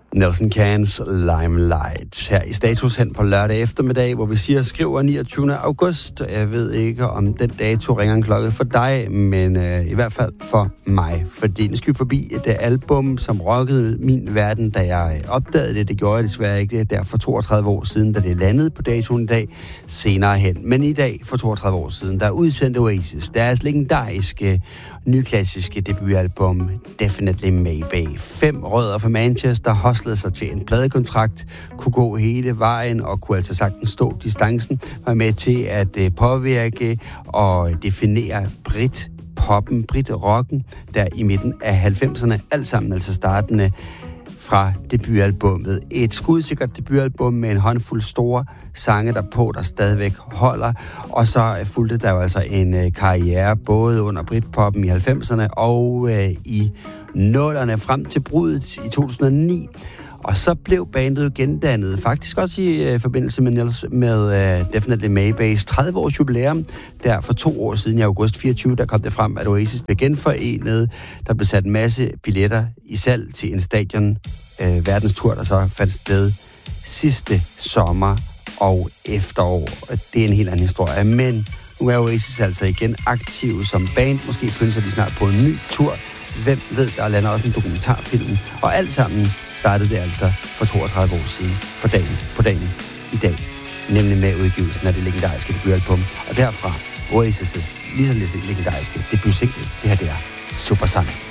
Nelson Cans Limelight her i status hen på lørdag eftermiddag, hvor vi skriver 29. august. Jeg ved ikke, om den dato ringer en klokke for dig, men i hvert fald for mig. Fordi den skal forbi et album, som rockede min verden, da jeg opdagede det. Det gjorde jeg desværre ikke. Det er der for 32 år siden, da det landede på datoen i dag, senere hen. Men i dag, for 32 år siden, der udsendte Oasis deres legendariske, nyklassiske debutalbum, Definitely Maybe. 5 rødder fra Manchester hoslede sig til en pladekontrakt, kunne gå hele vejen og kunne altså sagtens stå distancen, var med til at påvirke og definere Brit-poppen, Brit-rocken, der i midten af 90'erne, alt sammen altså startende fra debutalbummet. Et skudsikkert debutalbum med en håndfuld store sange derpå, der stadigvæk holder. Og så fulgte der jo altså en karriere både under Britpoppen i 90'erne og i 0'erne frem til bruddet i 2009. Og så blev bandet jo gendannet, faktisk også i forbindelse med Definitely Maybes 30-års jubilæum. Der for 2 år siden, i august 24, der kom det frem, at Oasis blev genforenet. Der blev sat en masse billetter i salg til en stadion verdenstur, der så fandt sted sidste sommer og efterår. Det er en helt anden historie, men nu er Oasis altså igen aktiv som band. Måske pynser de snart på en ny tur. Hvem ved, der lander også en dokumentarfilm. Og alt sammen startede det altså for 32 år siden, på dagen i dag. Nemlig med udgivelsen af det legendariske debutalbum. Og derfra Oasis' lige så legendariske debutsingle. Det her, det er Supersonic.